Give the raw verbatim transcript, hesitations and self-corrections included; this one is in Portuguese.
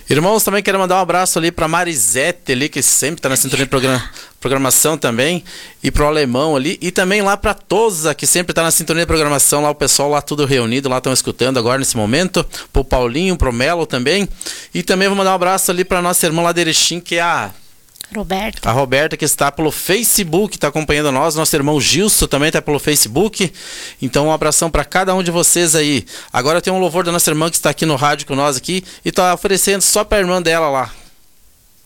Irmãos, também quero mandar um abraço ali para Marisete ali, que sempre está na sintonia de programa, programação também, e pro Alemão ali, e também lá para Tosa, que sempre está na sintonia de programação, lá o pessoal lá tudo reunido, lá estão escutando agora nesse momento, pro Paulinho, pro Melo também, e também vou mandar um abraço ali para nossa irmã lá de Erechim, que é a Roberta. A Roberta, que está pelo Facebook, está acompanhando nós. Nosso irmão Gilson também está pelo Facebook. Então um abração para cada um de vocês aí. Agora tem um louvor da nossa irmã que está aqui no rádio com nós aqui e está oferecendo só para a irmã dela lá.